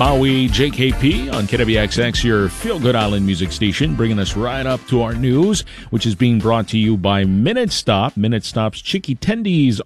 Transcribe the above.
Maui JKP on KWXX, your feel-good island music station, bringing us right up to our news, which is being brought to you by Minute Stop. Minute Stop's Chicky Tendies